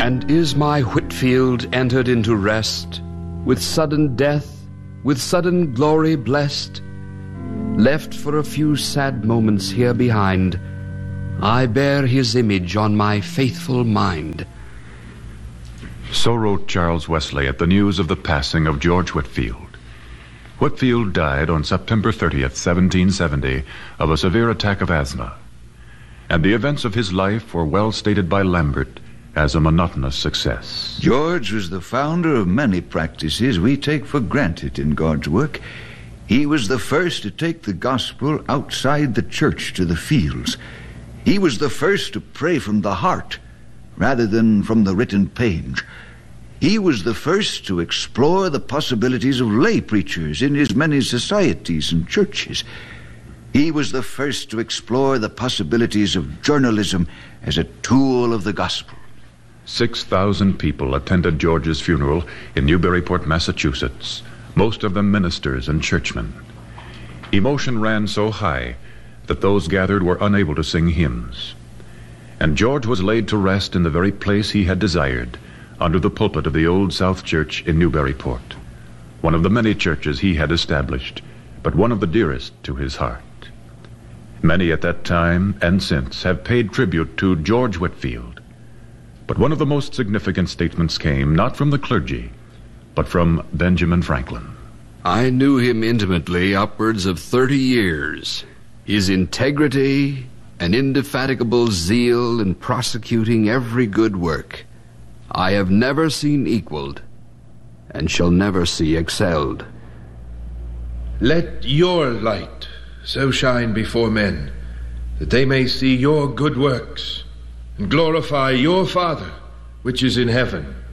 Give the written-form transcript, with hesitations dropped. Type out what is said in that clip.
And is my Whitfield entered into rest, with sudden death, with sudden glory blessed? Left for a few sad moments here behind, I bear his image on my faithful mind. So wrote Charles Wesley at the news of the passing of George Whitfield. Whitfield died on September 30th, 1770, of a severe attack of asthma. And the events of his life were well stated by Lambert as a monotonous success. George was the founder of many practices we take for granted in God's work. He was the first to take the gospel outside the church to the fields. He was the first to pray from the heart rather than from the written page. He was the first to explore the possibilities of lay preachers in his many societies and churches. He was the first to explore the possibilities of journalism as a tool of the gospel. 6,000 people attended George's funeral in Newburyport, Massachusetts, most of them ministers and churchmen. Emotion ran so high that those gathered were unable to sing hymns. And George was laid to rest in the very place he had desired, under the pulpit of the Old South Church in Newburyport, one of the many churches he had established, but one of the dearest to his heart. Many at that time and since have paid tribute to George Whitfield. But one of the most significant statements came not from the clergy, but from Benjamin Franklin. I knew him intimately upwards of 30 years. His integrity and indefatigable zeal in prosecuting every good work I have never seen equaled, and shall never see excelled. Let your light so shine before men, that they may see your good works, and glorify your Father, which is in heaven.